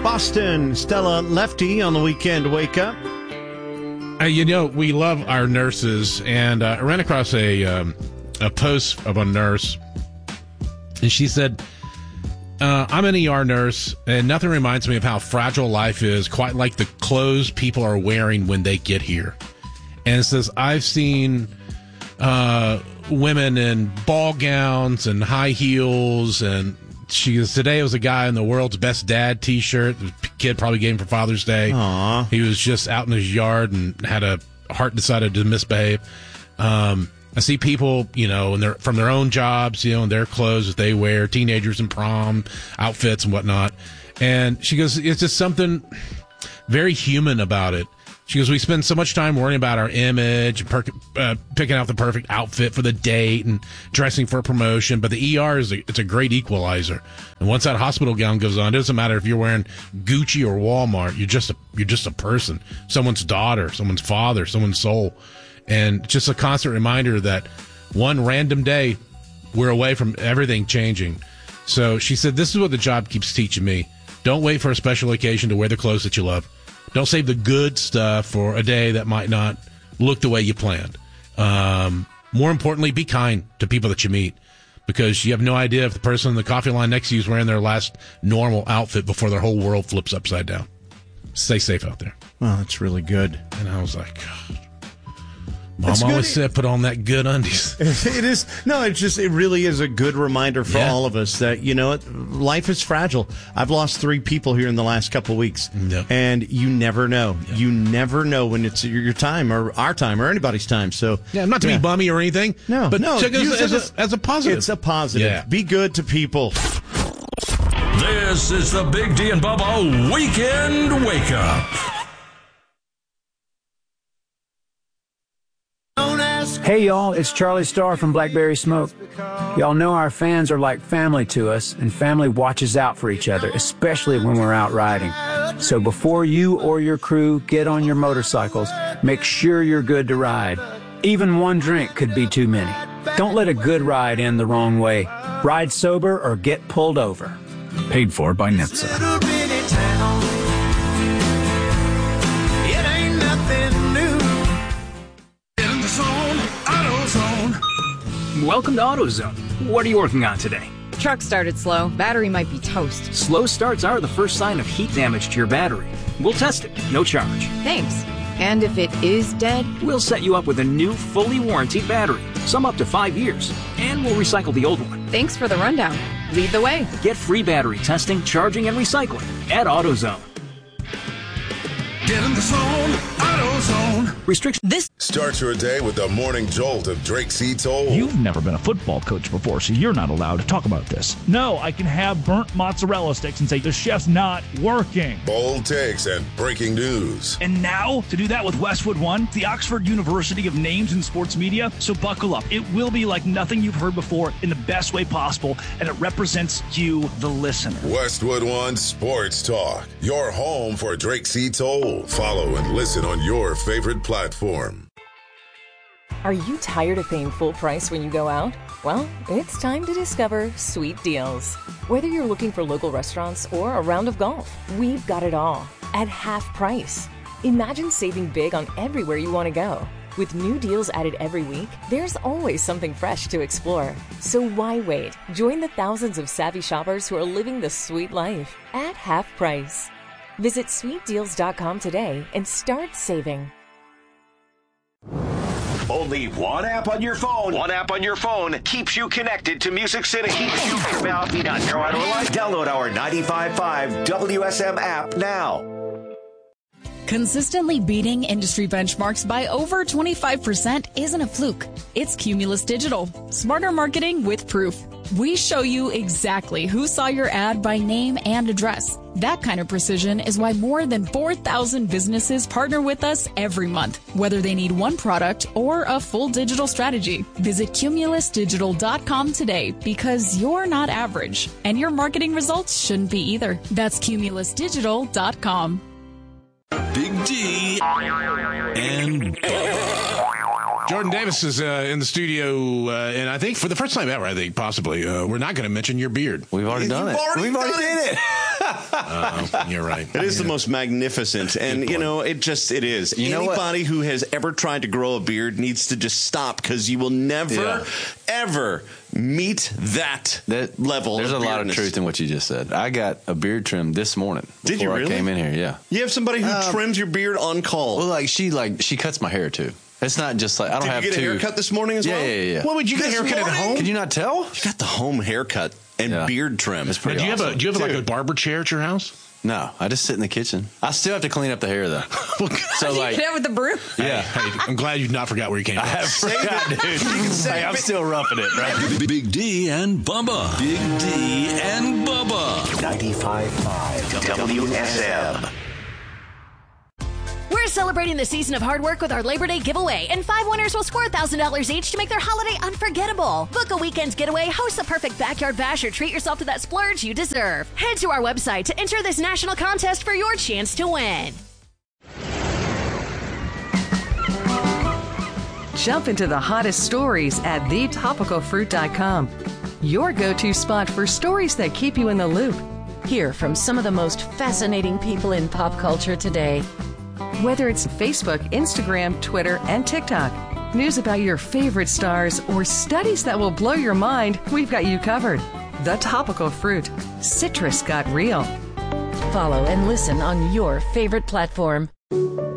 Boston, Stella Lefty on the weekend wake up. We love our nurses, and I ran across a post of a nurse, and she said, I'm an ER nurse, and nothing reminds me of how fragile life is, quite like the clothes people are wearing when they get here. And it says, I've seen women in ball gowns and high heels, and she goes, today was a guy in the world's best dad t-shirt. The kid probably gave him for Father's Day. Aww. He was just out in his yard and had a heart decided to misbehave. I see people, from their own jobs, in their clothes that they wear, teenagers in prom outfits and whatnot. And she goes, it's just something very human about it. She goes, we spend so much time worrying about our image, picking out the perfect outfit for the date and dressing for a promotion. But the ER it's a great equalizer. And once that hospital gown goes on, it doesn't matter if you're wearing Gucci or Walmart. You're just a person, someone's daughter, someone's father, someone's soul. And just a constant reminder that one random day we're away from everything changing. So she said, this is what the job keeps teaching me. Don't wait for a special occasion to wear the clothes that you love. Don't save the good stuff for a day that might not look the way you planned. More importantly, be kind to people that you meet, because you have no idea if the person in the coffee line next to you is wearing their last normal outfit before their whole world flips upside down. Stay safe out there. Well, that's really good. And I was like, God. Mom always said, put on that good undies. It is. No, it really is a good reminder for all of us that, life is fragile. I've lost 3 people here in the last couple of weeks. Yep. And you never know. Yep. You never know when it's your time or our time or anybody's time. So, not to be bummy or anything. No, but no. Check it as a positive. It's a positive. Yeah. Be good to people. This is the Big D and Bubba Weekend Wake Up. Hey y'all, it's Charlie Starr from Blackberry Smoke. Y'all know our fans are like family to us, and family watches out for each other, especially when we're out riding. So before you or your crew get on your motorcycles, make sure you're good to ride. Even one drink could be too many. Don't let a good ride end the wrong way. Ride sober or get pulled over. Paid for by NHTSA. Welcome to AutoZone. What are you working on today? Truck started slow. Battery might be toast. Slow starts are the first sign of heat damage to your battery. We'll test it, no charge. Thanks. And if it is dead? We'll set you up with a new, fully warranted battery, some up to 5 years, and we'll recycle the old one. Thanks for the rundown. Lead the way. Get free battery testing, charging, and recycling at AutoZone. Get in the zone, AutoZone. Restriction. This. Start your day with the morning jolt of Drake C. Toll. You've never been a football coach before, so you're not allowed to talk about this. No, I can have burnt mozzarella sticks and say the chef's not working. Bold takes and breaking news. And now, to do that with Westwood One, the Oxford University of Names in Sports Media. So buckle up. It will be like nothing you've heard before in the best way possible, and it represents you, the listener. Westwood One Sports Talk, your home for Drake C. Toll. Follow and listen on your favorite platform. Are you tired of paying full price when you go out? Well, it's time to discover Sweet Deals. Whether you're looking for local restaurants or a round of golf, we've got it all at half price. Imagine saving big on everywhere you want to go. With new deals added every week, there's always something fresh to explore. So why wait? Join the thousands of savvy shoppers who are living the sweet life at half price. Visit sweetdeals.com today and start saving. Only one app on your phone. One app on your phone keeps you connected to Music City. Keeps you from North Carolina Live. Download our 95.5 WSM app now. Consistently beating industry benchmarks by over 25% isn't a fluke. It's Cumulus Digital. Smarter marketing with proof. We show you exactly who saw your ad by name and address. That kind of precision is why more than 4,000 businesses partner with us every month, whether they need one product or a full digital strategy. Visit cumulusdigital.com today, because you're not average, and your marketing results shouldn't be either. That's cumulusdigital.com. Big D and Jordan Davis is in the studio, and I think for the first time ever, possibly, we're not going to mention your beard. We've already done it. We've already did it. You're right. It is the most magnificent, and it is. Anybody who has ever tried to grow a beard needs to just stop, because you will never, ever meet that level. There's of a lot of truth in what you just said. I got a beard trim this morning. Did you really? I came in here, yeah. You have somebody who trims your beard on call. Well, she cuts my hair too. It's not just like I don't have to. Did you get a haircut this morning as well? Yeah. What would you get a haircut at home? Could you not tell? You got the home haircut and beard trim. It's pretty awesome. Do you have like a barber chair at your house? No, I just sit in the kitchen. I still have to clean up the hair though. So you get out with the broom. Yeah. Hey, I'm glad you not forgot where you came from. I have forgot, dude. Hey, I'm still roughing it, right? Big D and Bubba. Big D and Bubba. 95.5 WSM. We're celebrating the season of hard work with our Labor Day giveaway, and 5 winners will score $1,000 each to make their holiday unforgettable. Book a weekend getaway, host the perfect backyard bash, or treat yourself to that splurge you deserve. Head to our website to enter this national contest for your chance to win. Jump into the hottest stories at thetopicalfruit.com. Your go-to spot for stories that keep you in the loop. Hear from some of the most fascinating people in pop culture today. Whether it's Facebook, Instagram, Twitter, and TikTok, news about your favorite stars, or studies that will blow your mind, we've got you covered. The Topical Fruit. Citrus got real. Follow and listen on your favorite platform.